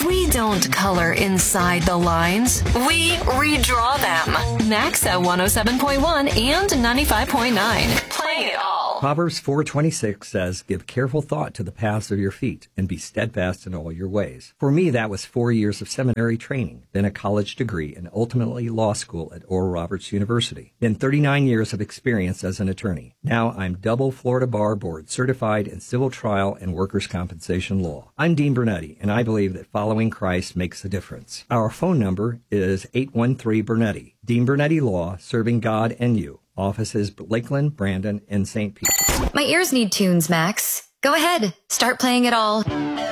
We don't color inside the lines. We redraw them. Max at 107.1 and 95.9. Playing it all. Proverbs 4:26 says, "Give careful thought to the paths of your feet, and be steadfast in all your ways." For me, that was 4 years of seminary training, then a college degree, and ultimately law school at Oral Roberts University. Then 39 years of experience as an attorney. Now I'm double Florida Bar Board certified in civil trial and workers' compensation law. I'm Dean Bernetti, and I believe that following Christ makes a difference. Our phone number is 813-BERNETTI. Dean Bernetti Law, serving God and you. Offices Lakeland, Brandon, and St. Pete. My ears need tunes, Max. Go ahead. Start playing it all.